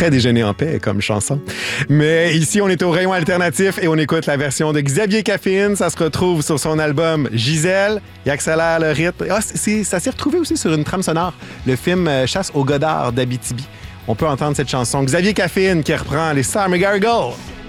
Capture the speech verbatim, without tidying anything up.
très déjeuner en paix comme chanson. Mais ici, on est au rayon alternatif et on écoute la version de Xavier Caffine. Ça se retrouve sur son album Gisèle. Il accélère le rythme. Ah, c'est, ça s'est retrouvé aussi sur une trame sonore, le film Chasse au Godard d'Abitibi. On peut entendre cette chanson. Xavier Caffine qui reprend les Summer Gargoyles.